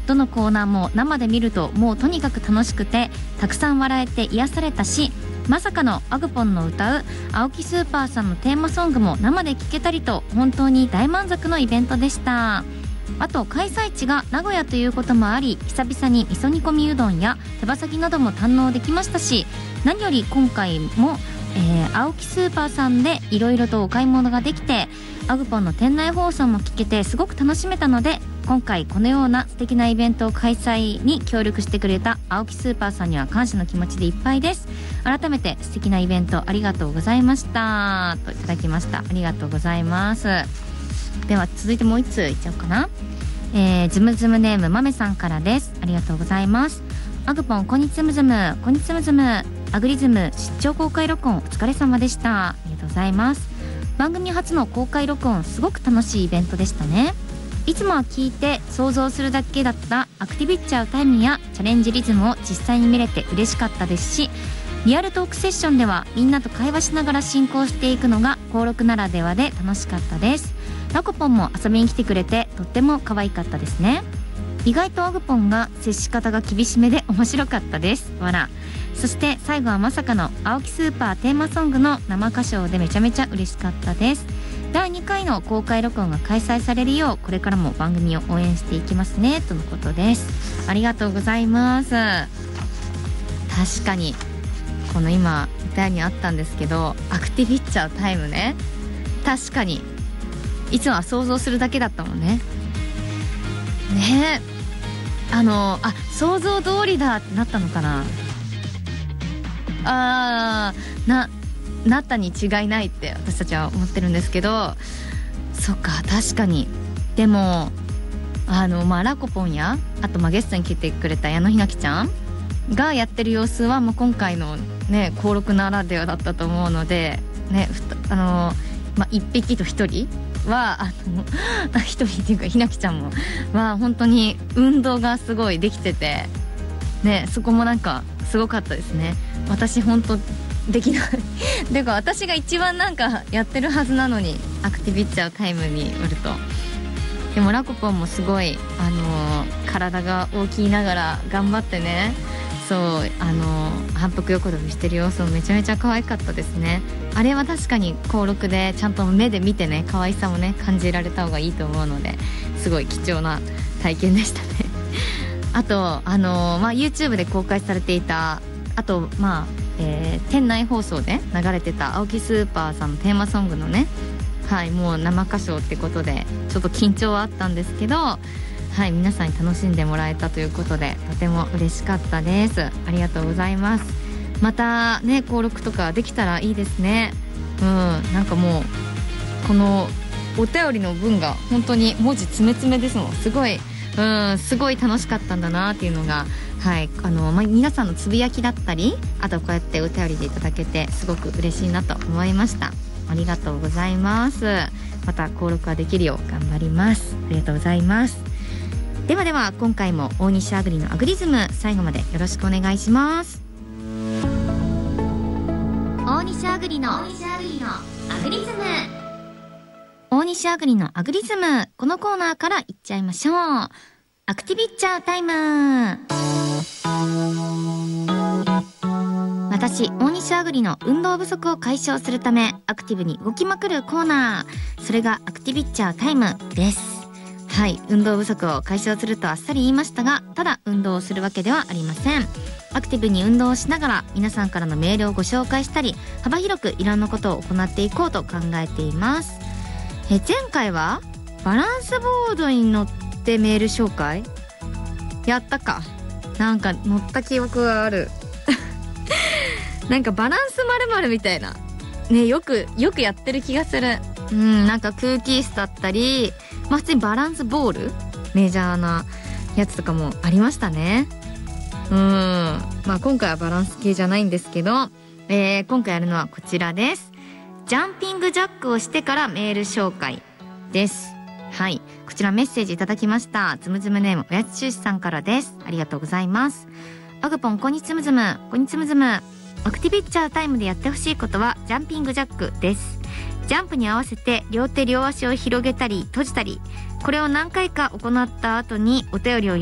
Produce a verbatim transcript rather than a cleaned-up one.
どのコーナーも生で見るともうとにかく楽しくて、たくさん笑えて癒されたし、まさかのアグポンの歌う青木スーパーさんのテーマソングも生で聴けたりと、本当に大満足のイベントでした。あと開催地が名古屋ということもあり、久々に味噌煮込みうどんや手羽先なども堪能できましたし、何より今回も、えー、青木スーパーさんでいろいろとお買い物ができて、アグポンの店内放送も聞けてすごく楽しめたので、今回このような素敵なイベントを開催に協力してくれた青木スーパーさんには感謝の気持ちでいっぱいです。改めて素敵なイベントありがとうございましたといただきました。ありがとうございます。では続いてもう一通いっちゃおうかな。えー、ズムズムネームまめさんからです。ありがとうございます。アグポンこんにつむずむこんにつむずむ、アグリズム出張公開録音お疲れ様でした。ありがとうございます。番組初の公開録音、すごく楽しいイベントでしたね。いつもは聞いて想像するだけだったアクティビッチャータイムやチャレンジリズムを実際に見れて嬉しかったですし、リアルトークセッションではみんなと会話しながら進行していくのが登録ならではで楽しかったです。ラコポンも遊びに来てくれてとっても可愛かったですね。意外とアグポンが接し方が厳しめで面白かったです。わら。そして最後はまさかの青木スーパーテーマソングの生歌唱でめちゃめちゃ嬉しかったです。だいにかいの公開録音が開催されるようこれからも番組を応援していきますねとのことです。ありがとうございます。確かにこの今歌にあったんですけど、アクティビッチャータイムね、確かにいつもは想像するだけだったもんね。ねえ、あのあ想像通りだってなったのかな。あーななったに違いないって私たちは思ってるんですけど、そっか確かに。でもあの、まあ、ラコポンやあとまあゲストに来てくれた矢野ひなきちゃんがやってる様子はもう今回のね登録ならではだったと思うのでね、あの、まあ、一匹と一人はあの一人っていうかひなきちゃんもは本当に運動がすごいできててね、そこもなんかすごかったですね。私本当できないでか私が一番なんかやってるはずなのに、アクティビッチャータイムによると。でもラコポンもすごいあのー、体が大きいながら頑張ってね、そうあのー、反復横跳びしてる様子もめちゃめちゃ可愛かったですね。あれは確かに登録でちゃんと目で見てね、可愛さもね感じられた方がいいと思うので、すごい貴重な体験でしたねあとあのー、まあ YouTube で公開されていた、あとまあえー、店内放送で流れてた青木スーパーさんのテーマソングのね、はいもう生歌唱ってことでちょっと緊張はあったんですけど、はい皆さんに楽しんでもらえたということでとても嬉しかったです。ありがとうございます。またね登録とかできたらいいですね。うんなんかもうこのお便りの文が本当に文字詰め詰めですもん。すごいうんすごい楽しかったんだなっていうのが、はいあの、まあ、皆さんのつぶやきだったり、あとこうやってお便りでいただけてすごく嬉しいなと思いました。ありがとうございます。また登録ができるよう頑張ります。ありがとうございます。ではでは今回も大西アグリのアグリズム、最後までよろしくお願いします。大西アグリのアグリズム、大西アグリのアグリズム、このコーナーからいっちゃいましょう。アクティビッチャータイム。私大西アグリの運動不足を解消するためアクティブに動きまくるコーナー、それがアクティビッチャータイムです。はい、運動不足を解消するとあっさり言いましたが、ただ運動をするわけではありません。アクティブに運動をしながら皆さんからのメールをご紹介したり、幅広くいろんなことを行っていこうと考えています。え前回はバランスボードに乗ってメール紹介やったかなんか乗った記憶があるなんかバランス〇〇みたいなね、よくよくやってる気がする。うんなんかクッキースだったり、まあ、普通にバランスボールメジャーなやつとかもありましたね。うんまあ今回はバランス系じゃないんですけど、えー、今回やるのはこちらです。ジャンピングジャックをしてからメール紹介です。はい、こちらメッセージいただきました。つむつむネームおやつしゅうしさんからです。ありがとうございます。アグポンこんにつむつむこんにつむつむ、アクティビッチャータイムでやってほしいことはジャンピングジャックです。ジャンプに合わせて両手両足を広げたり閉じたり、これを何回か行った後にお便りを